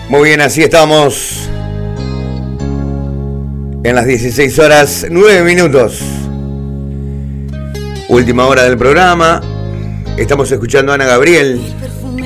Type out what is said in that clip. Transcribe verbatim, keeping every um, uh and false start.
Muy bien, así estamos en las dieciséis horas nueve minutos. Última hora del programa. Estamos escuchando a Ana Gabriel